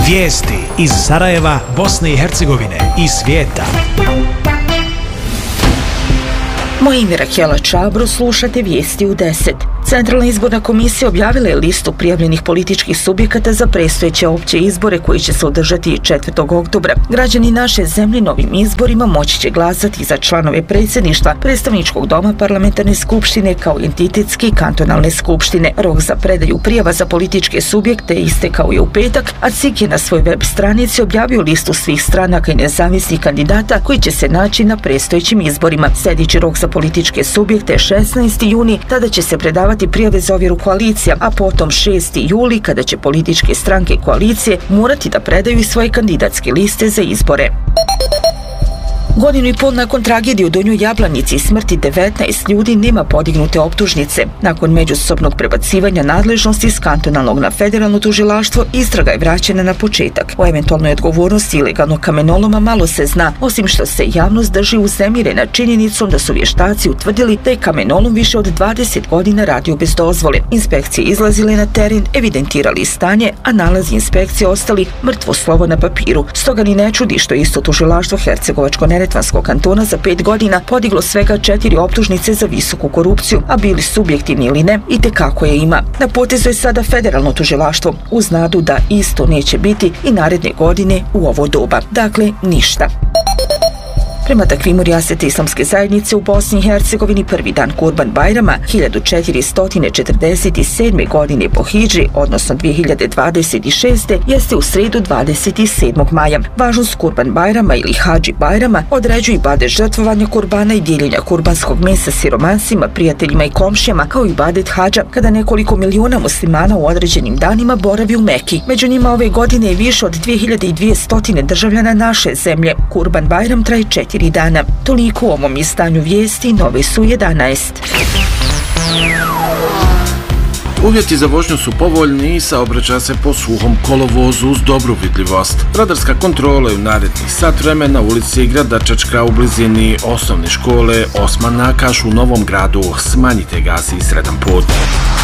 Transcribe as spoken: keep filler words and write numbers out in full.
Vijesti iz Sarajeva, Bosne i Hercegovine i svijeta. Moje ime je Rahela Čabro, slušate vijesti u deset. Centralna izborna komisija objavila je listu prijavljenih političkih subjekata za predstojeće opće izbore koji će se održati četvrtog oktobra. Građani naše zemlje novim izborima moći će glasati za članove predsjedništva, predstavničkog doma, parlamentarne skupštine kao entitetske i kantonalne skupštine. Rok za predaju prijava za političke subjekte istekao je u petak, a C I K je na svojoj web stranici objavio listu svih stranaka i nezavisnih kandidata koji će se naći na predstojećim izborima. Sljedeći rok za političke subjekte je šesnaesti juni, tada će se predavati prijave za ovjeru koalicija, a potom šesti juli kada će političke stranke koalicije morati da predaju i svoje kandidatske liste za izbore. Godinu i pol nakon tragedije u Donjoj Jablanici i smrti devetnaest ljudi nema podignute optužnice. Nakon međusobnog prebacivanja nadležnosti iz kantonalnog na federalno tužilaštvo, istraga je vraćena na početak. O eventualnoj odgovornosti ilegalnog kamenoloma malo se zna, osim što se javnost drži uznemirena činjenicom da su vještaci utvrdili da je kamenolom više od dvadeset godina radio bez dozvole. Inspekcije izlazile na teren, evidentirali stanje, a nalazi inspekcije ostali mrtvo slovo na papiru. Stoga ni ne čudi što je isto tužilaštvo Hercegovačko Neretvanskog kantona za pet godina podiglo svega četiri optužnice za visoku korupciju, a bili subjektivni ili ne, i tekako je ima. Na potezu je sada federalno tužilaštvo, uz nadu da isto neće biti i naredne godine u ovo doba. Dakle, ništa. Prema takvimu rijasete islamske zajednice u Bosni i Hercegovini prvi dan Kurban Bajrama hiljadu četiristo četrdeset sedme. godine po hidži, odnosno dvije hiljade dvadeset šeste. jeste u sredu dvadeset sedmog maja. Važnost Kurban Bajrama ili Hadži Bajrama određuje ibadet žrtvovanja kurbana i dijeljenja kurbanskog mesa siromasima, prijateljima i komšijama, kao i ibadet hadža, kada nekoliko miliona muslimana u određenim danima boravi u Meki. Među njima ove godine je više od dvije hiljade dvjesto državljana naše zemlje. Kurban Bajram traje četiri dana. Toliko u ovom izdanju vijesti, nove su jedanaest. Uvjeti za vožnju su povoljni i saobraća se po suhom kolovozu uz dobru vidljivost. Radarska kontrola je u narednih sat vremena u ulici Gradačačka u blizini osnovne škole Osman Nakaš u Novom Gradu. Smanjite gas i sredan put.